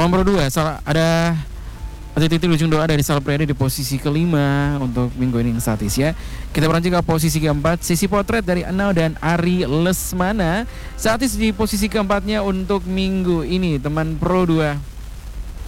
Teman Pro 2 ada titik ujung doa dari Sal Priadi di posisi kelima untuk minggu ini statis ya. Kita beranjak ke posisi keempat, sisi potret dari Anau dan Ari Lesmana. Statis di posisi keempatnya untuk minggu ini teman Pro 2.